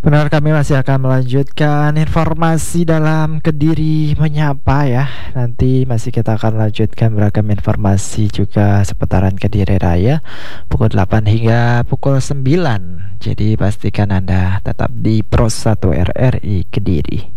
Benar, kami masih akan melanjutkan informasi dalam Kediri Menyapa ya. Nanti masih kita akan lanjutkan beragam informasi juga seputaran Kediri Raya pukul 8 hingga pukul 9. Jadi pastikan Anda tetap di Pro 1 RRI Kediri.